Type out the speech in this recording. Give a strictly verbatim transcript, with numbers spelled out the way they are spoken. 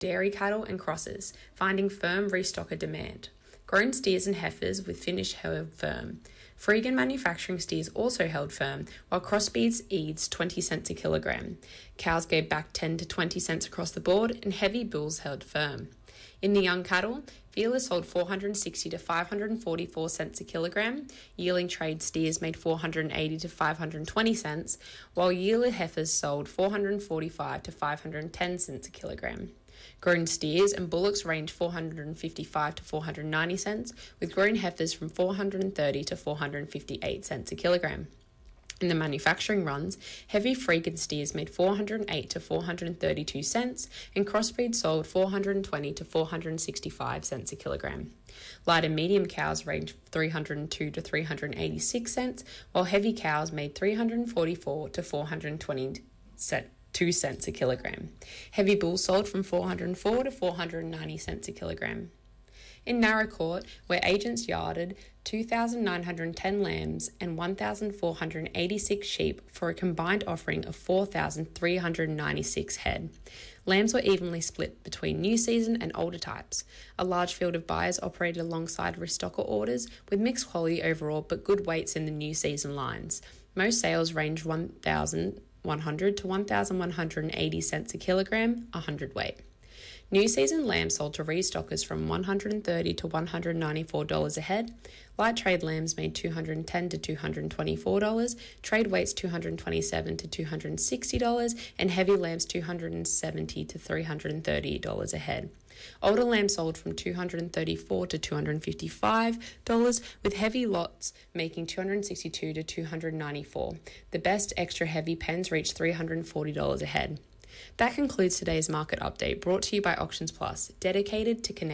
dairy cattle and crosses, finding firm restocker demand. Grown steers and heifers with finish held firm. Freegan manufacturing steers also held firm, while crossbreeds eased twenty cents a kilogram. Cows gave back ten to twenty cents across the board, and heavy bulls held firm. In the young cattle, feelers sold four hundred sixty to five hundred forty-four cents a kilogram. Yearling trade steers made four hundred eighty to five hundred twenty cents, while yearling heifers sold four hundred forty-five to five hundred ten cents a kilogram. Grown steers and bullocks ranged four hundred fifty-five to four hundred ninety cents, with grown heifers from four hundred thirty to four hundred fifty-eight cents a kilogram. In the manufacturing runs, heavy Freegan steers made four hundred eight to four hundred thirty-two cents, and crossbreeds sold four hundred twenty to four hundred sixty-five cents a kilogram. Light and medium cows ranged three hundred two to three hundred eighty-six cents, while heavy cows made three hundred forty-four to four hundred twenty-two cents a kilogram. Heavy bulls sold from four hundred four to four hundred ninety cents a kilogram. In Narra Court, where agents yarded two thousand nine hundred ten lambs and one thousand four hundred eighty-six sheep for a combined offering of four thousand three hundred ninety-six head. Lambs were evenly split between new season and older types. A large field of buyers operated alongside restocker orders with mixed quality overall but good weights in the new season lines. Most sales ranged one thousand one hundred to one thousand one hundred eighty cents a kilogram, one hundred weight. New season lambs sold to restockers from one hundred thirty dollars to one hundred ninety-four dollars a head. Light trade lambs made two hundred ten dollars to two hundred twenty-four dollars, trade weights two hundred twenty-seven dollars to two hundred sixty dollars, and heavy lambs two hundred seventy dollars to three hundred thirty dollars a head. Older lambs sold from two hundred thirty-four dollars to two hundred fifty-five dollars, with heavy lots making two hundred sixty-two dollars to two hundred ninety-four dollars. The best extra heavy pens reached three hundred forty dollars a head. That concludes today's market update, brought to you by Auctions Plus, dedicated to connect